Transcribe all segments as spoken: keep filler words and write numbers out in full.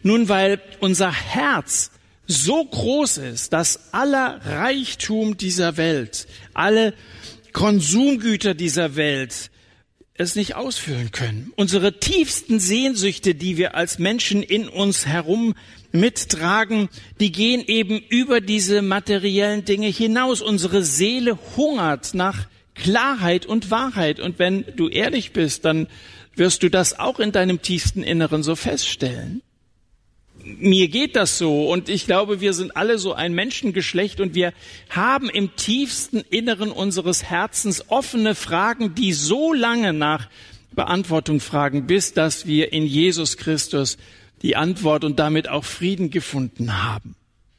Nun, weil unser Herz so groß ist, dass aller Reichtum dieser Welt, alle Konsumgüter dieser Welt es nicht ausfüllen können. Unsere tiefsten Sehnsüchte, die wir als Menschen in uns herum mittragen, die gehen eben über diese materiellen Dinge hinaus. Unsere Seele hungert nach Klarheit und Wahrheit. Und wenn du ehrlich bist, dann wirst du das auch in deinem tiefsten Inneren so feststellen. Mir geht das so und ich glaube, wir sind alle so ein Menschengeschlecht und wir haben im tiefsten Inneren unseres Herzens offene Fragen, die so lange nach Beantwortung fragen, bis dass wir in Jesus Christus die Antwort und damit auch Frieden gefunden haben.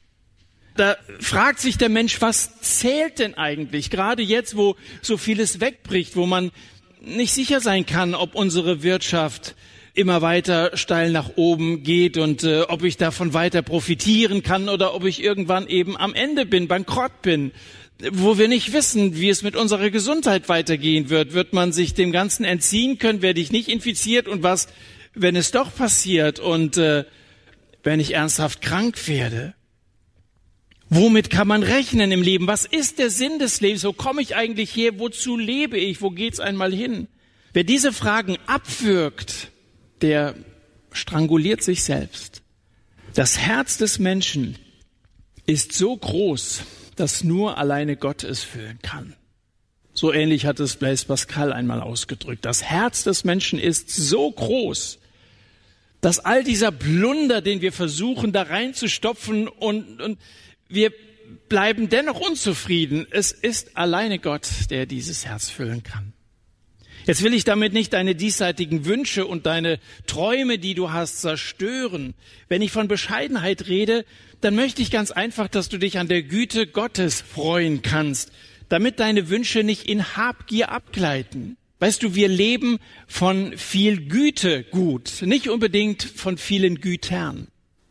Da fragt sich der Mensch, was zählt denn eigentlich? Gerade jetzt, wo so vieles wegbricht, wo man nicht sicher sein kann, ob unsere Wirtschaft immer weiter steil nach oben geht und äh, ob ich davon weiter profitieren kann oder ob ich irgendwann eben am Ende bin, bankrott bin, wo wir nicht wissen, wie es mit unserer Gesundheit weitergehen wird. Wird man sich dem Ganzen entziehen können? Werde ich nicht infiziert? Und was, wenn es doch passiert und äh, wenn ich ernsthaft krank werde? Womit kann man rechnen im Leben? Was ist der Sinn des Lebens? Wo komme ich eigentlich her? Wozu lebe ich? Wo geht's einmal hin? Wer diese Fragen abwürgt, der stranguliert sich selbst. Das Herz des Menschen ist so groß, dass nur alleine Gott es füllen kann. So ähnlich hat es Blaise Pascal einmal ausgedrückt. Das Herz des Menschen ist so groß, dass all dieser Plunder, den wir versuchen, da reinzustopfen und, und wir bleiben dennoch unzufrieden. Es ist alleine Gott, der dieses Herz füllen kann. Jetzt will ich damit nicht deine diesseitigen Wünsche und deine Träume, die du hast, zerstören. Wenn ich von Bescheidenheit rede, dann möchte ich ganz einfach, dass du dich an der Güte Gottes freuen kannst, damit deine Wünsche nicht in Habgier abgleiten. Weißt du, wir leben von viel Güte gut, nicht unbedingt von vielen Gütern.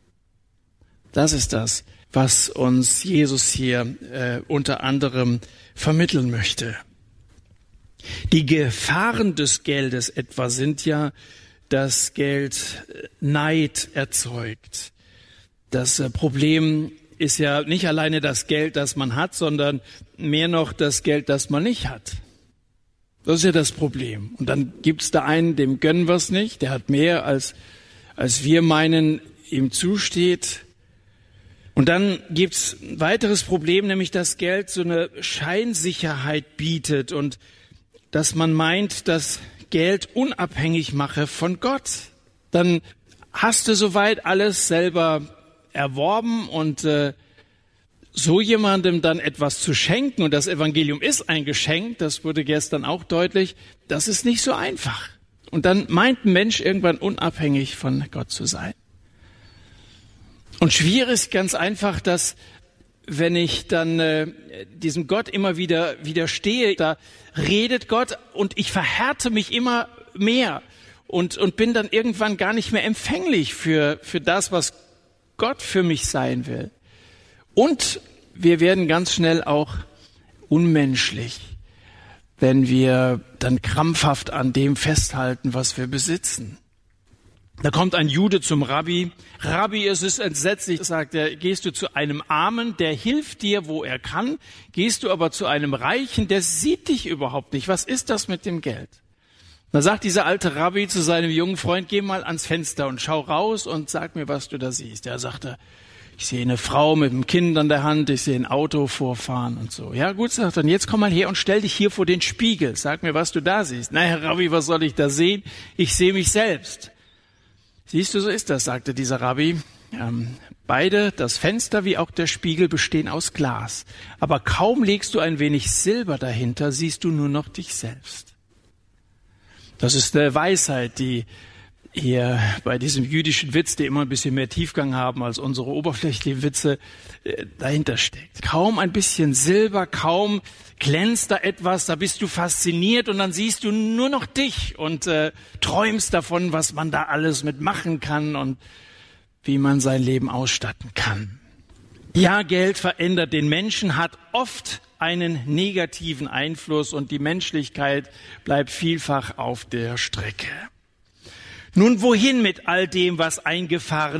Das ist das, was uns Jesus hier äh, unter anderem vermitteln möchte. Die Gefahren des Geldes etwa sind ja, dass Geld Neid erzeugt. Das Problem ist ja nicht alleine das Geld, das man hat, sondern mehr noch das Geld, das man nicht hat. Das ist ja das Problem. Und dann gibt's da einen, dem gönnen wir es nicht, der hat mehr, als, als wir meinen, ihm zusteht. Und dann gibt's ein weiteres Problem, nämlich dass Geld so eine Scheinsicherheit bietet und dass man meint, dass Geld unabhängig mache von Gott. Dann hast du soweit alles selber erworben und äh, so jemandem dann etwas zu schenken, und das Evangelium ist ein Geschenk, das wurde gestern auch deutlich, das ist nicht so einfach. Und dann meint ein Mensch irgendwann unabhängig von Gott zu sein. Und schwierig ist ganz einfach, dass wenn ich dann äh, diesem Gott immer wieder widerstehe, da redet Gott und ich verhärte mich immer mehr und und bin dann irgendwann gar nicht mehr empfänglich für für das, was Gott für mich sein will. Und wir werden ganz schnell auch unmenschlich, wenn wir dann krampfhaft an dem festhalten, was wir besitzen. Da kommt ein Jude zum Rabbi. Rabbi, es ist entsetzlich, sagt er, gehst du zu einem Armen, der hilft dir, wo er kann, gehst du aber zu einem Reichen, der sieht dich überhaupt nicht. Was ist das mit dem Geld? Da sagt dieser alte Rabbi zu seinem jungen Freund, geh mal ans Fenster und schau raus und sag mir, was du da siehst. Er sagte, ich sehe eine Frau mit einem Kind an der Hand, ich sehe ein Auto vorfahren und so. Ja gut, sagt er, jetzt komm mal her und stell dich hier vor den Spiegel. Sag mir, was du da siehst. Na, Herr Rabbi, was soll ich da sehen? Ich sehe mich selbst. Siehst du, so ist das, sagte dieser Rabbi. Ähm, beide, das Fenster wie auch der Spiegel, bestehen aus Glas. Aber kaum legst du ein wenig Silber dahinter, siehst du nur noch dich selbst. Das ist eine Weisheit, die hier bei diesem jüdischen Witz, die immer ein bisschen mehr Tiefgang haben als unsere oberflächlichen Witze, äh, dahinter steckt. Kaum ein bisschen Silber, kaum glänzt da etwas, da bist du fasziniert und dann siehst du nur noch dich und äh, träumst davon, was man da alles mitmachen kann und wie man sein Leben ausstatten kann. Ja, Geld verändert den Menschen, hat oft einen negativen Einfluss und die Menschlichkeit bleibt vielfach auf der Strecke. Nun, wohin mit all dem, was eingefahren